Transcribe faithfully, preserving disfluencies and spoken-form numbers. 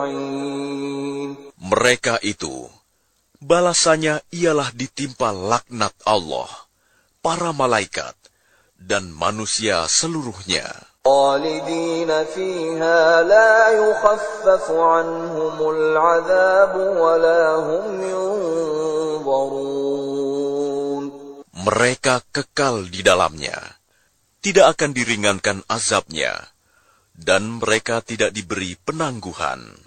أجمعين. Mereka itu, balasannya ialah ditimpa laknat Allah, para malaikat, dan manusia seluruhnya. خالدين فيها لا يخفف عنهم العذاب ولا هم ينظرون. Mereka kekal di dalamnya, tidak akan diringankan azabnya, dan mereka tidak diberi penangguhan.